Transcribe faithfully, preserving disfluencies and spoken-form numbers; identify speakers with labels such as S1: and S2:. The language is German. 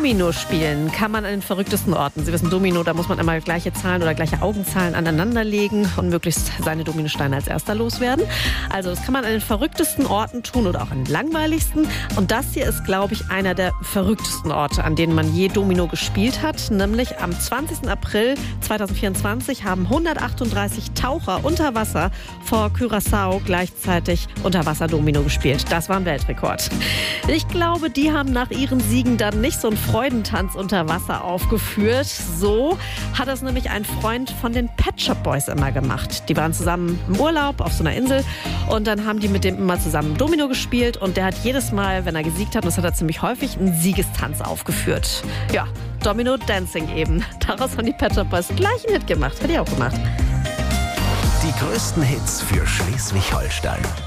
S1: Domino spielen kann man an den verrücktesten Orten. Sie wissen, Domino, da muss man einmal gleiche Zahlen oder gleiche Augenzahlen aneinanderlegen und möglichst seine Dominosteine als erster loswerden. Also das kann man an den verrücktesten Orten tun oder auch an den langweiligsten. Und das hier ist, glaube ich, einer der verrücktesten Orte, an denen man je Domino gespielt hat. Nämlich am zwanzigsten April zweitausendvierundzwanzig haben hundertachtunddreißig Taucher unter Wasser vor Curaçao gleichzeitig Unterwasser-Domino gespielt. Das war ein Weltrekord. Ich glaube, die haben nach ihren Siegen dann nicht so einen Freudentanz unter Wasser aufgeführt. So hat es nämlich ein Freund von den Pet Shop Boys immer gemacht. Die waren zusammen im Urlaub auf so einer Insel und dann haben die mit dem immer zusammen Domino gespielt und der hat jedes Mal, wenn er gesiegt hat, und das hat er ziemlich häufig, einen Siegestanz aufgeführt. Ja, Domino Dancing eben. Daraus haben die Pet Shop Boys gleich einen Hit gemacht. Hätte ich auch gemacht.
S2: Die größten Hits für Schleswig-Holstein.